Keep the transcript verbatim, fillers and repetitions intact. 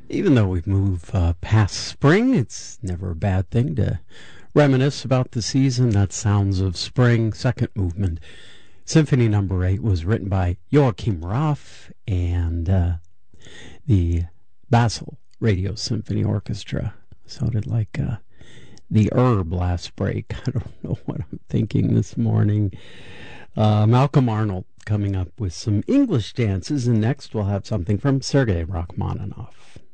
Even though we've moved uh, past spring, it's never a bad thing to reminisce about the season. That Sounds of Spring, second movement. Symphony Number Eight was written by Joachim Raff and uh, the Basel Radio Symphony Orchestra. Sounded like uh, the herb last break. I don't know what I'm thinking this morning. Uh, Malcolm Arnold coming up with some English dances, and next we'll have something from Sergei Rachmaninoff.